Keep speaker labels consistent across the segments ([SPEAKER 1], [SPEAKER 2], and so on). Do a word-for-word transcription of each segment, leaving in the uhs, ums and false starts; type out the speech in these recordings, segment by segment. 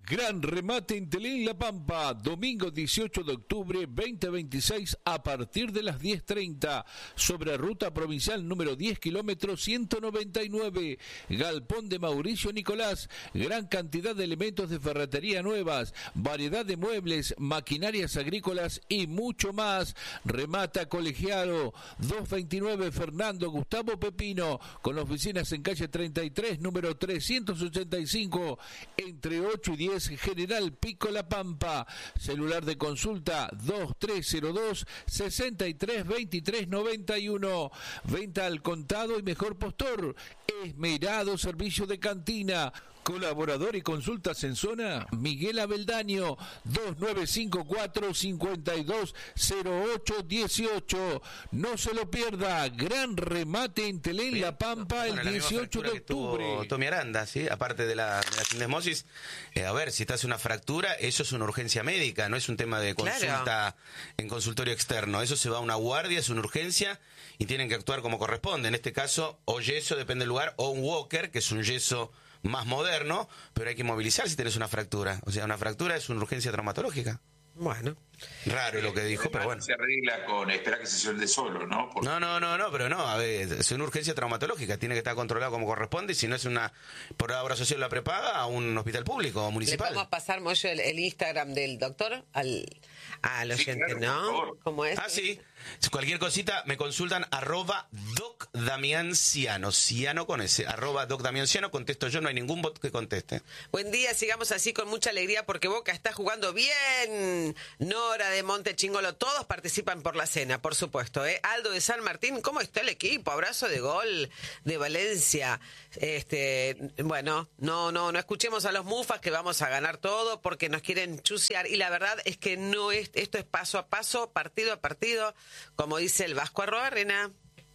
[SPEAKER 1] Gran remate en Telén La Pampa, domingo dieciocho de octubre veinte veintiséis a partir de las diez treinta, sobre ruta provincial número diez kilómetros ciento noventa y nueve, Galpón de Mauricio Nicolás, gran cantidad de elementos de ferretería nuevas, variedad de muebles, maquinarias agrícolas y mucho más. Remata Colegiado, doscientos veintinueve Fernando Gustavo Pepino, con oficinas en calle treinta y tres, número trescientos ochenta y cinco, entre ocho y diez, General Pico La Pampa. Celular de consulta dos tres cero dos, seis tres dos tres nueve uno. Venta al contado y mejor postor. Esmerado servicio de cantina. Colaborador y consultas en zona Miguel Abeldaño, dos nueve cinco cuatro, cinco dos cero ocho uno ocho. No se lo pierda, gran remate en Telén La Pampa el dieciocho de octubre.
[SPEAKER 2] Tommy Aranda, ¿sí? Aparte de la, de la sindesmosis, eh, a ver, si te hace una fractura, eso es una urgencia médica, no es un tema de consulta claro. en consultorio externo. Eso se va a una guardia, es una urgencia y tienen que actuar como corresponde. En este caso, o yeso, depende del lugar, o un walker, que es un yeso más moderno, pero hay que movilizar si tenés una fractura. O sea, una fractura es una urgencia traumatológica.
[SPEAKER 3] Bueno.
[SPEAKER 2] Raro lo que dijo, pero bueno.
[SPEAKER 4] Se arregla con esperar que se suelde solo, ¿no? Porque...
[SPEAKER 2] No, no, no, no, pero no, a ver, es una urgencia traumatológica, tiene que estar controlado como corresponde, y si no es una, por obra social la prepaga, a un hospital público o municipal.
[SPEAKER 3] ¿Le podemos pasar, Moyo, el, el Instagram del doctor al, al oyente, sí, claro, ¿no? ¿Cómo es?
[SPEAKER 2] Ah, sí. Cualquier cosita me consultan arroba doc Damián Ciano, Ciano con ese, arroba doc Damián Ciano, contesto yo, no hay ningún bot que conteste.
[SPEAKER 3] Buen día, sigamos así con mucha alegría porque Boca está jugando bien. Nora de Monte Chingolo, todos participan por la cena, por supuesto, ¿eh? Aldo de San Martín, ¿cómo está el equipo? Abrazo de gol de Valencia. Este, bueno, no, no, no escuchemos a los mufas que vamos a ganar todo porque nos quieren chusear, y la verdad es que no es, esto es paso a paso, partido a partido, como dice el Vasco Arrobarrena.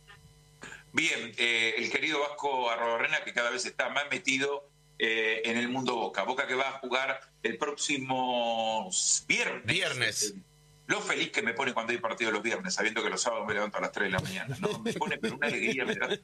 [SPEAKER 4] Bien, eh, el querido Vasco Arrobarrena, que cada vez está más metido eh, en el mundo Boca. Boca que va a jugar el próximo viernes.
[SPEAKER 2] Viernes.
[SPEAKER 4] Eh, lo feliz que me pone cuando hay partido los viernes, sabiendo que los sábados me levanto a las tres de la mañana, ¿no? Me pone pero una alegría, me da.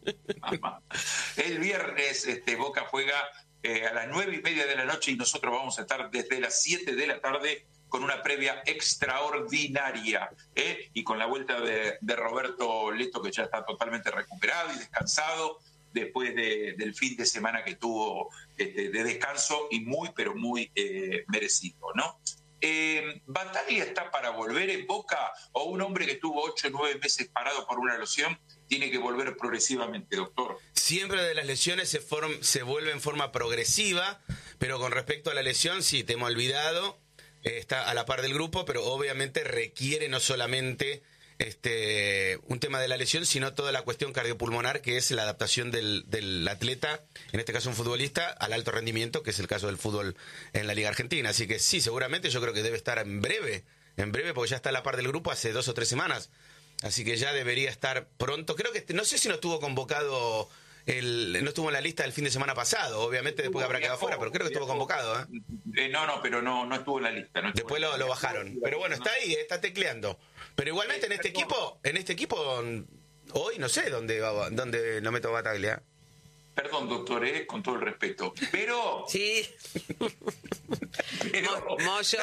[SPEAKER 4] El viernes este, Boca juega eh, a las nueve y media de la noche y nosotros vamos a estar desde las siete de la tarde con una previa extraordinaria, ¿eh? Y con la vuelta de, de Roberto Leto, que ya está totalmente recuperado y descansado después de, del fin de semana que tuvo este, de descanso y muy, pero muy eh, merecido, ¿no? Eh, ¿Bataglia está para volver en Boca, o un hombre que estuvo ocho o nueve meses parado por una lesión tiene que volver progresivamente, doctor?
[SPEAKER 2] Siempre de las lesiones se, form, se vuelve en forma progresiva, pero con respecto a la lesión, sí, te hemos olvidado, eh, está a la par del grupo, pero obviamente requiere no solamente este un tema de la lesión, sino toda la cuestión cardiopulmonar, que es la adaptación del, del atleta, en este caso un futbolista, al alto rendimiento, que es el caso del fútbol en la Liga Argentina. Así que sí, seguramente yo creo que debe estar en breve, en breve, porque ya está a la par del grupo hace dos o tres semanas. Así que ya debería estar pronto. Creo que, no sé si no estuvo convocado, el, no estuvo en la lista del fin de semana pasado, obviamente después habrá quedado fuera, pero creo que estuvo convocado. ¿eh?
[SPEAKER 4] Eh, no, no, pero no, no estuvo en la lista. No
[SPEAKER 2] después lo, lo bajaron. Pero bueno, está ahí, está tecleando. Pero igualmente en este equipo, en este equipo, hoy no sé dónde va, dónde lo meto Bataglia.
[SPEAKER 4] Perdón, doctor, eh, con todo el respeto. Pero.
[SPEAKER 3] Sí.
[SPEAKER 4] Pero.
[SPEAKER 3] Moyo.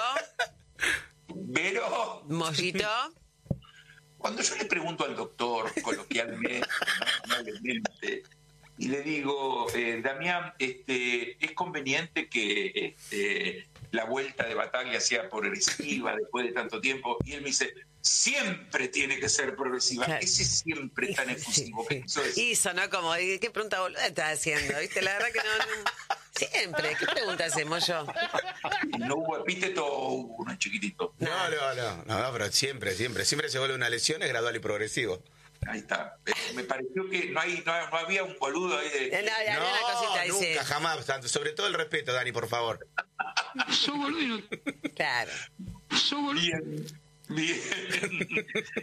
[SPEAKER 4] Pero.
[SPEAKER 3] Mollito.
[SPEAKER 4] Cuando yo le pregunto al doctor, coloquialmente, amablemente, y le digo, eh, Damián, este, ¿es conveniente que este, la vuelta de Bataglia sea progresiva después de tanto tiempo? Y él me dice, siempre tiene que ser progresiva. Claro. Ese siempre tan efusivo.
[SPEAKER 3] Sí, sí.
[SPEAKER 4] Eso,
[SPEAKER 3] y sonó como, ¿qué pregunta boluda estás haciendo? ¿Viste? La verdad que no, no... Siempre. ¿Qué pregunta hacemos yo?
[SPEAKER 4] No hubo epíteto, hubo uno chiquitito.
[SPEAKER 2] No, no, no, no, no, pero siempre, siempre, siempre se vuelve una lesión, es gradual y progresivo.
[SPEAKER 4] Ahí está. Me pareció que no, hay, no, no había un boludo ahí de...
[SPEAKER 3] No, no, no, una cosita,
[SPEAKER 2] nunca,
[SPEAKER 3] dice.
[SPEAKER 2] jamás. Sobre todo el respeto, Dani, por favor.
[SPEAKER 5] Sos boludo y no...
[SPEAKER 3] Claro.
[SPEAKER 5] Sos boludo.
[SPEAKER 4] Bien, bien.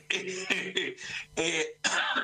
[SPEAKER 4] eh,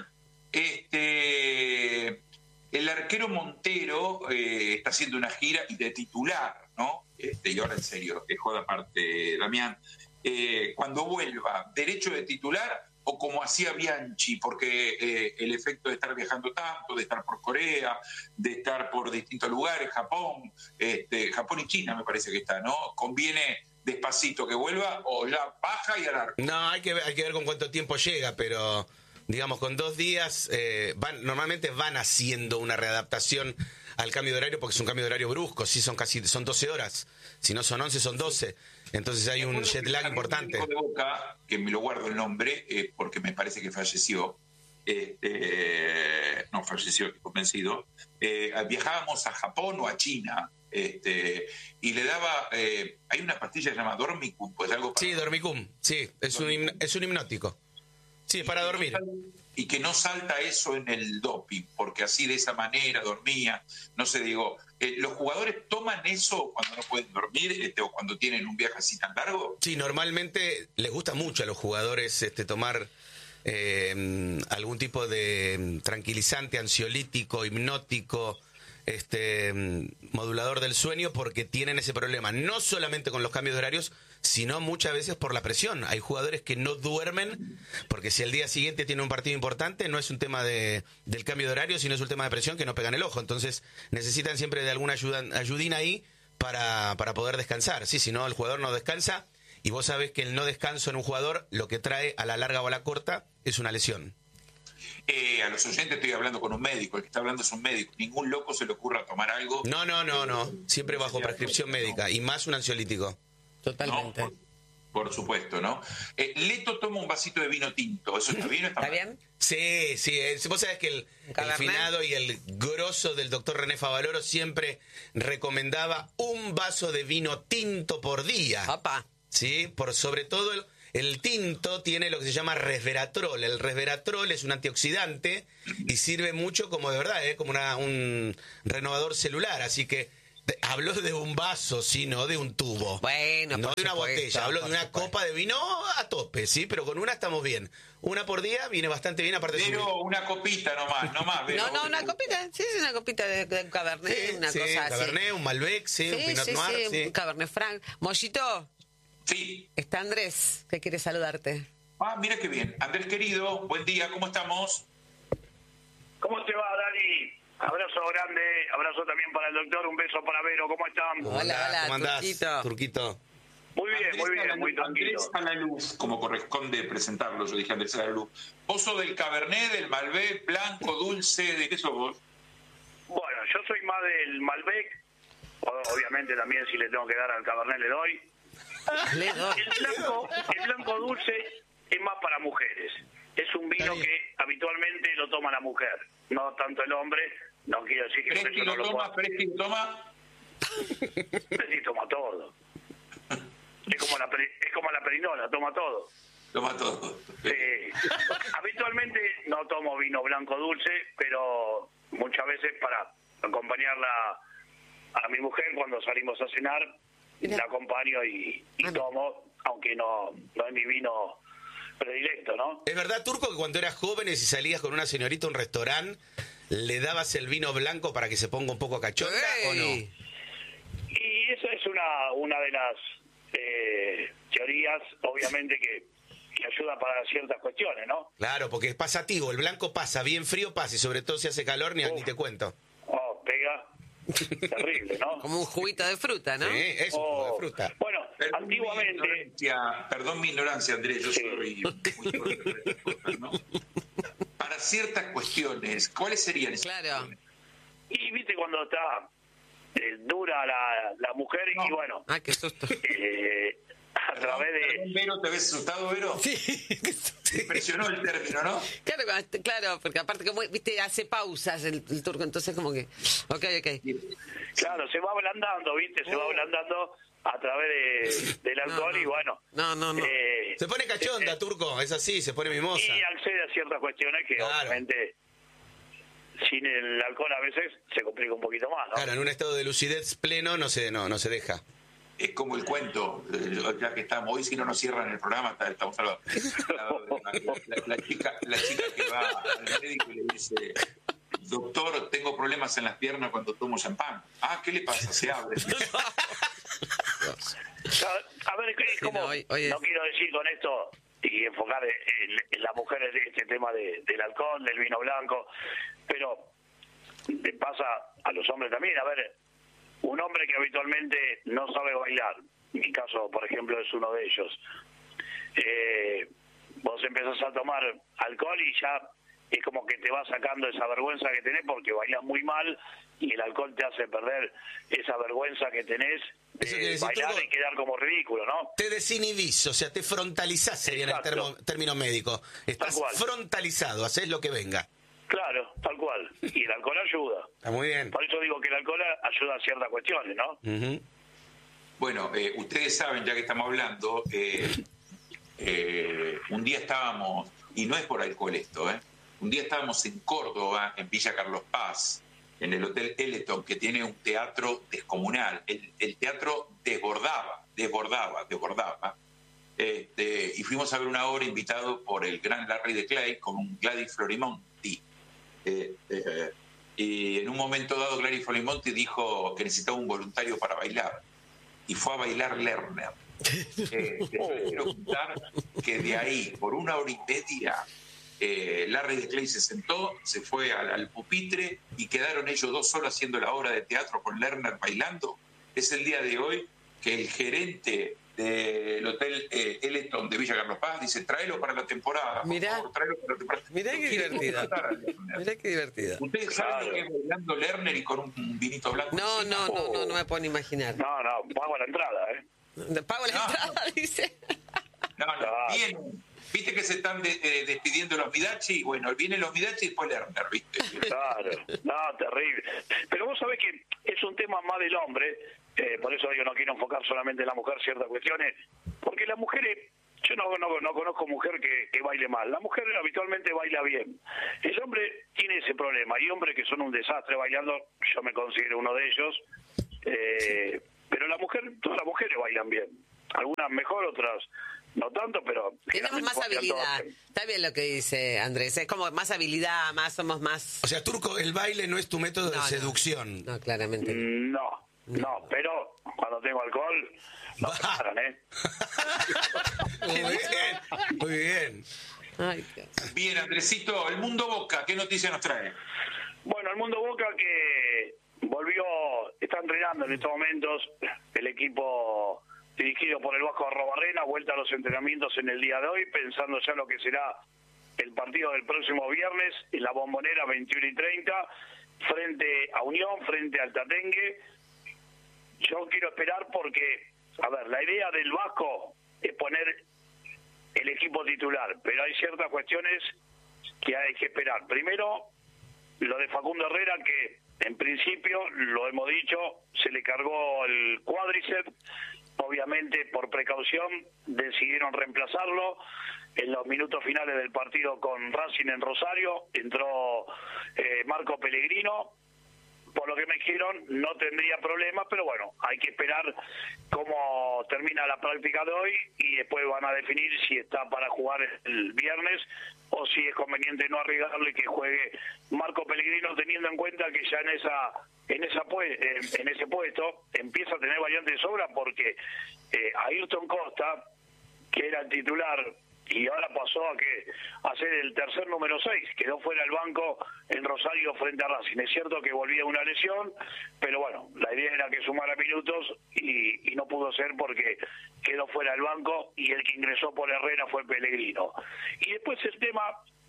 [SPEAKER 4] este... El arquero Montero eh, está haciendo una gira y de titular, ¿no? Este, y ahora en serio, que joda aparte, Damián. Eh, cuando vuelva derecho de titular, o como hacía Bianchi, porque eh, el efecto de estar viajando tanto, de estar por Corea, de estar por distintos lugares, Japón, este, Japón y China me parece que está, ¿no? Conviene despacito que vuelva o ya baja y al arco.
[SPEAKER 2] No, hay que ver, hay que ver con cuánto tiempo llega, pero digamos con dos días eh, van, normalmente van haciendo una readaptación al cambio de horario porque es un cambio de horario brusco, sí son casi son doce horas, si no son once son doce, entonces hay un jet lag importante.
[SPEAKER 4] Un médico de Boca, que me lo guardo el nombre eh, porque me parece que falleció, este, no falleció, estoy convencido, eh, viajábamos a Japón o a China. Este, y le daba, eh, hay una pastilla llamada Dormicum, pues algo para...
[SPEAKER 2] Sí, Dormicum, sí, es un, hipn- es un hipnótico. Sí, es para dormir.
[SPEAKER 4] Y que no salta eso en el doping, porque así de esa manera dormía, no sé, digo, eh, ¿los jugadores toman eso cuando no pueden dormir este, o cuando tienen un viaje así tan largo?
[SPEAKER 2] Sí, normalmente les gusta mucho a los jugadores este, tomar eh, algún tipo de tranquilizante, ansiolítico, hipnótico, este modulador del sueño, porque tienen ese problema, no solamente con los cambios de horarios, sino muchas veces por la presión. Hay jugadores que no duermen porque si al día siguiente tiene un partido importante, no es un tema de, del cambio de horario, sino es un tema de presión que no pegan el ojo. Entonces necesitan siempre de alguna ayuda, ayudina ahí para, para poder descansar. Sí, si no, el jugador no descansa, y vos sabés que el no descanso en un jugador lo que trae a la larga o a la corta es una lesión.
[SPEAKER 4] Eh, a los oyentes estoy hablando con un médico, el que está hablando es un médico. Ningún loco se le ocurra tomar algo.
[SPEAKER 2] No, no, no, no. Siempre bajo prescripción médica, y más un ansiolítico.
[SPEAKER 3] Totalmente.
[SPEAKER 4] No, por, por supuesto, ¿no? Eh, Leto toma un vasito de vino tinto. ¿Eso está bien o está
[SPEAKER 3] ¿Está
[SPEAKER 4] mal?
[SPEAKER 3] bien?
[SPEAKER 2] Sí, sí. eh, Vos sabés que el, el
[SPEAKER 3] Cabernet.
[SPEAKER 2] finado y el grosso del doctor René Favaloro siempre recomendaba un vaso de vino tinto por día.
[SPEAKER 3] Papá.
[SPEAKER 2] Sí, por sobre todo el, el tinto tiene lo que se llama resveratrol. El resveratrol es un antioxidante y sirve mucho como de verdad, ¿eh? como una, un renovador celular. Así que te- habló de un vaso, sí, no de un tubo.
[SPEAKER 3] Bueno,
[SPEAKER 2] no
[SPEAKER 3] por
[SPEAKER 2] de una
[SPEAKER 3] supuesto,
[SPEAKER 2] botella, habló de
[SPEAKER 3] por
[SPEAKER 2] una
[SPEAKER 3] supuesto.
[SPEAKER 2] copa de vino a tope, sí, pero con una estamos bien. Una por día viene bastante bien, aparte de su-
[SPEAKER 4] Pero una copita nomás, nomás. Vero.
[SPEAKER 3] No, no, una copita, sí, es una copita de, de Cabernet,
[SPEAKER 2] Sí,
[SPEAKER 3] una
[SPEAKER 2] sí,
[SPEAKER 3] cosa
[SPEAKER 2] un
[SPEAKER 3] así.
[SPEAKER 2] Cabernet, un Malbec, sí, un
[SPEAKER 3] Sí,
[SPEAKER 2] Pinot
[SPEAKER 3] sí,
[SPEAKER 2] Noir,
[SPEAKER 3] sí,
[SPEAKER 2] sí.
[SPEAKER 3] un Cabernet Franc. Mollito,
[SPEAKER 4] Sí.
[SPEAKER 3] está Andrés, que quiere saludarte.
[SPEAKER 4] Ah, mira qué bien. Andrés querido, buen día, ¿cómo estamos?
[SPEAKER 6] ¿Cómo te va, Dani? Abrazo grande, abrazo también para el doctor, un beso para Vero, ¿cómo están?
[SPEAKER 3] Hola, hola,
[SPEAKER 2] ¿Cómo andás,
[SPEAKER 3] Turquito.
[SPEAKER 2] Turquito?
[SPEAKER 6] Muy bien, muy bien, muy tranquilo.
[SPEAKER 4] Andrés a la luz, como corresponde presentarlo, yo dije Andrés a la luz. ¿Vos sos del Cabernet, del Malbec, blanco, dulce? ¿De qué sos vos?
[SPEAKER 6] Bueno, yo soy más del Malbec, o- obviamente también si le tengo que dar al Cabernet le doy.
[SPEAKER 3] Le doy.
[SPEAKER 6] El blanco, el blanco dulce es más para mujeres. Es un vino que habitualmente lo toma la mujer, no tanto el hombre. No quiero decir que por
[SPEAKER 4] ¿Fresqui
[SPEAKER 6] eso no
[SPEAKER 4] lo
[SPEAKER 6] lo
[SPEAKER 4] toma?
[SPEAKER 6] pueda.
[SPEAKER 4] ¿Fresqui lo toma?
[SPEAKER 6] Sí, toma todo. Es como la peri- es como la perinola, toma todo.
[SPEAKER 4] Toma todo.
[SPEAKER 6] Sí. Habitualmente no tomo vino blanco dulce, pero muchas veces para acompañarla a mi mujer cuando salimos a cenar,
[SPEAKER 3] Mirá.
[SPEAKER 6] la acompaño y, y
[SPEAKER 3] Ah, no.
[SPEAKER 6] tomo, aunque no, no es mi vino predilecto, ¿no?
[SPEAKER 2] ¿Es verdad, Turco, que cuando eras jóvenes y salías con una señorita a un restaurante, le dabas el vino blanco para que se ponga un poco cachonda o no?
[SPEAKER 3] Ey.
[SPEAKER 6] Y esa es una, una de las eh, teorías, obviamente, que, que ayuda para ciertas cuestiones, ¿no?
[SPEAKER 2] Claro, porque es pasativo, el blanco pasa, bien frío pasa, y sobre todo si hace calor, ni, ni te cuento.
[SPEAKER 6] Oh, pega. Terrible, ¿no?
[SPEAKER 3] Como un juguito de fruta, ¿no?
[SPEAKER 2] Sí, es un jugo de
[SPEAKER 6] Oh,
[SPEAKER 2] fruta.
[SPEAKER 6] Bueno,
[SPEAKER 4] Perdón mi
[SPEAKER 6] antiguamente...
[SPEAKER 4] ignorancia, perdón mi ignorancia, Andrés, yo
[SPEAKER 6] Sí.
[SPEAKER 4] soy muy torpe para estas cosas, ¿no? Para ciertas cuestiones, ¿cuáles serían esas
[SPEAKER 3] Claro.
[SPEAKER 4] cuestiones?
[SPEAKER 6] Y viste cuando está eh, dura la, la mujer y
[SPEAKER 4] No.
[SPEAKER 6] bueno,
[SPEAKER 3] Ah, qué susto.
[SPEAKER 6] eh, a través de...
[SPEAKER 4] Perdón, Vero, ¿te ves asustado, Vero?
[SPEAKER 3] Sí.
[SPEAKER 4] Te impresionó el término, ¿no?
[SPEAKER 3] Claro, cuando- claro, porque aparte como, viste, hace pausas el, el turco, entonces como que... Ok, ok.
[SPEAKER 6] Claro, se va ablandando, viste, se va ablandando a través de, del alcohol
[SPEAKER 3] No, no.
[SPEAKER 6] y bueno...
[SPEAKER 3] No, no, no.
[SPEAKER 6] eh,
[SPEAKER 2] Se pone cachonda,
[SPEAKER 6] eh,
[SPEAKER 2] Turco, es así, se pone mimosa.
[SPEAKER 6] y accede a ciertas cuestiones que
[SPEAKER 2] Claro.
[SPEAKER 6] obviamente sin el alcohol a veces se complica un poquito más, ¿no?
[SPEAKER 2] Claro, en un estado de lucidez pleno no se, no, no se deja.
[SPEAKER 4] Es como el cuento, eh, ya que estamos, hoy si no nos cierran el programa, está- estamos hablando. La, la- la chica, la chica que va al médico y le dice, doctor, tengo problemas en las piernas cuando tomo champán. Ah, ¿qué le pasa? Se abre.
[SPEAKER 6] A ver, es
[SPEAKER 3] Sí,
[SPEAKER 6] como,
[SPEAKER 3] no, hoy- hoy es-
[SPEAKER 6] no quiero decir con esto y enfocar el, el las mujeres este tema de, del alcohol, del vino blanco, pero le pasa a los hombres también. A ver, un hombre que habitualmente no sabe bailar, mi caso, por ejemplo, es uno de ellos, eh, vos empezás a tomar alcohol y ya es como que te va sacando esa vergüenza que tenés porque bailás muy mal y el alcohol te hace perder esa vergüenza que tenés de bailar y quedar como ridículo, ¿no?
[SPEAKER 2] Te desinhibís, o sea, te frontalizás, sería en el termo, término médico. Estás frontalizado, haces lo que venga.
[SPEAKER 6] Claro, tal cual. Y el alcohol ayuda.
[SPEAKER 2] Está muy bien.
[SPEAKER 6] Por eso digo que el alcohol ayuda a ciertas cuestiones, ¿no?
[SPEAKER 2] Uh-huh.
[SPEAKER 4] Bueno, eh, ustedes saben, ya que estamos hablando, eh, eh, un día estábamos, y no es por alcohol esto, ¿eh? Un día estábamos en Córdoba, en Villa Carlos Paz, en el Hotel Eleton, que tiene un teatro descomunal. El, el teatro desbordaba, desbordaba, desbordaba. Este, y fuimos a ver una obra invitado por el gran Larry de Clay con un Gladys Florimonti. Eh, eh, y en un momento dado Gladys Florimonti dijo que necesitaba un voluntario para bailar. Y fue a bailar Lerner. Eh, les quiero contar que de ahí, por una hora y media, eh, Larry de Clay se sentó, se fue al, al pupitre y quedaron ellos dos solos haciendo la obra de teatro con Lerner bailando. Es el día de hoy que el gerente del Hotel eh, Eleton de Villa Carlos Paz dice: tráelo para la temporada.
[SPEAKER 3] Mirá,
[SPEAKER 4] favor, tráelo para la temporada.
[SPEAKER 3] mirá qué divertida. Mirá qué divertida.
[SPEAKER 4] ¿Ustedes saben
[SPEAKER 6] Claro.
[SPEAKER 4] lo que es bailando Lerner y con un vinito blanco?
[SPEAKER 3] No,
[SPEAKER 4] encima?
[SPEAKER 3] no, no, no, no me puedo ni imaginar.
[SPEAKER 6] No, no, pago la entrada, ¿eh?
[SPEAKER 3] Pago la
[SPEAKER 4] No.
[SPEAKER 3] entrada, dice.
[SPEAKER 4] No, no,
[SPEAKER 6] Claro.
[SPEAKER 4] bien. Viste que se están de- eh, despidiendo los Midachi. Bueno, vienen los Midachi y después Lerner, ¿viste?
[SPEAKER 6] Claro, no, terrible. Pero vos sabés que es un tema más del hombre, eh, por eso digo, no quiero enfocar solamente en la mujer ciertas cuestiones, porque las mujeres, yo no, no, no conozco mujer que, que baile mal, la mujer habitualmente baila bien. El hombre tiene ese problema, hay hombres que son un desastre bailando, yo me considero uno de ellos, eh, pero la mujer, todas las mujeres bailan bien, algunas mejor, otras no tanto, pero...
[SPEAKER 3] Tenemos más
[SPEAKER 6] bailan todas
[SPEAKER 3] habilidad.
[SPEAKER 6] bien.
[SPEAKER 3] Está bien lo que dice Andrés. Es como más habilidad, más somos más.
[SPEAKER 2] O sea, Turco, el baile no es tu método
[SPEAKER 3] No,
[SPEAKER 2] de
[SPEAKER 3] no.
[SPEAKER 2] seducción.
[SPEAKER 3] No, claramente. no.
[SPEAKER 6] No, no, pero cuando tengo alcohol, no
[SPEAKER 2] Va.
[SPEAKER 6] paran, ¿eh?
[SPEAKER 2] Muy bien, muy bien.
[SPEAKER 3] Ay, Dios.
[SPEAKER 4] Bien, Andresito, el Mundo Boca, ¿qué noticia nos trae?
[SPEAKER 6] Bueno, el Mundo Boca que volvió, está entrenando en estos momentos el equipo dirigido por el Vasco Arrobarrena, vuelta a los entrenamientos en el día de hoy, pensando ya lo que será el partido del próximo viernes en la Bombonera veintiuno y treinta, frente a Unión, frente al Tatengue. Yo quiero esperar porque, a ver, la idea del Vasco es poner el equipo titular, pero hay ciertas cuestiones que hay que esperar. Primero, lo de Facundo Herrera, que en principio, lo hemos dicho, se le cargó el cuádriceps, obviamente por precaución decidieron reemplazarlo. En los minutos finales del partido con Racing en Rosario entró eh, Marco Pellegrino. Por lo que me dijeron, no tendría problemas, pero bueno, hay que esperar cómo termina la práctica de hoy y después van a definir si está para jugar el viernes o si es conveniente no arriesgarle que juegue Marco Pellegrino, teniendo en cuenta que ya en esa en esa pu- en ese puesto empieza a tener variantes de sobra, porque eh, Ayrton Costa, que era el titular y ahora pasó a que a ser el tercer número seis, quedó fuera del banco en Rosario frente a Racing. Es cierto que volvía una lesión, pero bueno, la idea era que sumara minutos y, y no pudo ser porque quedó fuera del banco y el que ingresó por Herrera fue Pellegrino. Y después el tema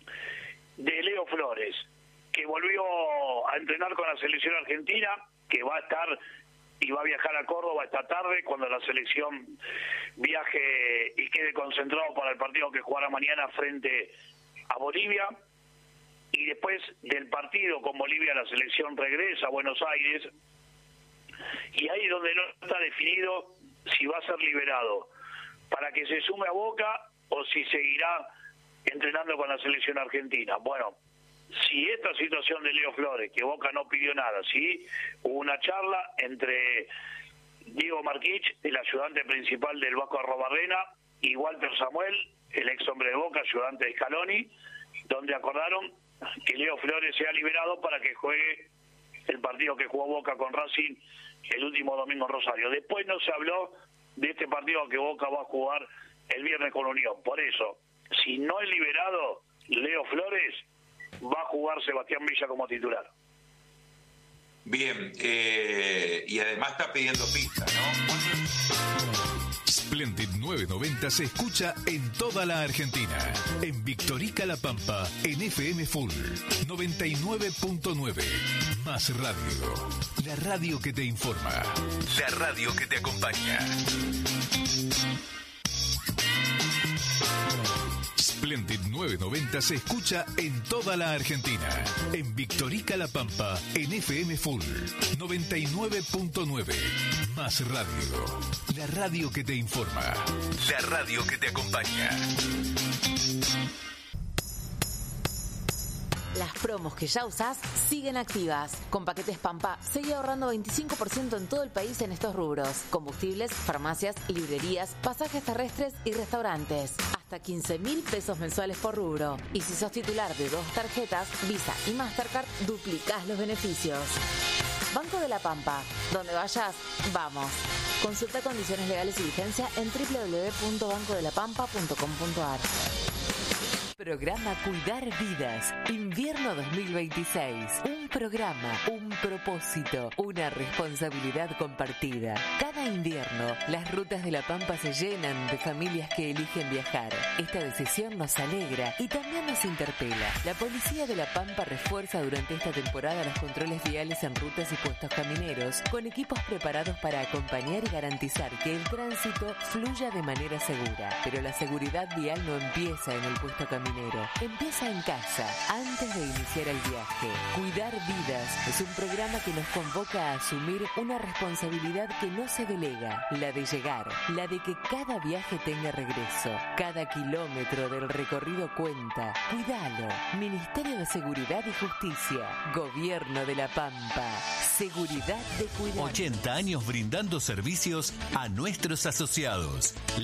[SPEAKER 6] de Leo Flores, que volvió a entrenar con la selección argentina, que va a estar y va a viajar a Córdoba esta tarde cuando la selección viaje y quede concentrado para el partido que jugará mañana frente a Bolivia. Y después del partido con Bolivia la selección regresa a Buenos Aires y ahí donde no está definido si va a ser liberado para que se sume a Boca o si seguirá entrenando con la selección argentina. Bueno, si esta situación de Leo Flores, que Boca no pidió nada, sí, hubo una charla entre Diego Marquich, el ayudante principal del Vasco Arrobarrena, y Walter Samuel, el ex hombre de Boca, ayudante de Scaloni, donde acordaron que Leo Flores sea liberado para que juegue el partido que jugó Boca con Racing el último domingo en Rosario. Después no se habló de este partido que Boca va a jugar el viernes con Unión. Por eso, si no es liberado Leo Flores, va a jugar Sebastián Villa como titular.
[SPEAKER 4] Bien, eh, y además está pidiendo pista, ¿no?
[SPEAKER 7] Splendid novecientos noventa se escucha en toda la Argentina. En Victorica La Pampa, en F M Full noventa y nueve punto nueve. Más radio. La radio que te informa. La radio que te acompaña. Splendid novecientos noventa se escucha en toda la Argentina. En Victorica La Pampa, en F M Full noventa y nueve punto nueve. Más radio. La radio que te informa. La radio que te acompaña.
[SPEAKER 8] Las promos que ya usás siguen activas. Con Paquetes Pampa, seguí ahorrando veinticinco por ciento en todo el país en estos rubros: combustibles, farmacias, librerías, pasajes terrestres y restaurantes. Hasta quince mil pesos mensuales por rubro. Y si sos titular de dos tarjetas, Visa y Mastercard, duplicás los beneficios. Banco de la Pampa. Donde vayas, vamos. Consulta condiciones legales y vigencia en doble u doble u doble u punto banco de la pampa punto com punto a r. Programa Cuidar Vidas, invierno dos mil veintiséis. Un programa, un propósito, una responsabilidad compartida. Cada invierno, las rutas de La Pampa se llenan de familias que eligen viajar. Esta decisión nos alegra y también nos interpela. La Policía de La Pampa refuerza durante esta temporada los controles viales en rutas y puestos camineros, con equipos preparados para acompañar y garantizar que el tránsito fluya de manera segura. Pero la seguridad vial no empieza en el puesto caminero. Empieza en casa, antes de iniciar el viaje. Cuidar Vidas es un programa que nos convoca a asumir una responsabilidad que no se delega, la de llegar, la de que cada viaje tenga regreso. Cada kilómetro del recorrido cuenta. Cuidalo. Ministerio de Seguridad y Justicia. Gobierno de La Pampa. Seguridad de cuidar.
[SPEAKER 7] ochenta años brindando servicios a nuestros asociados.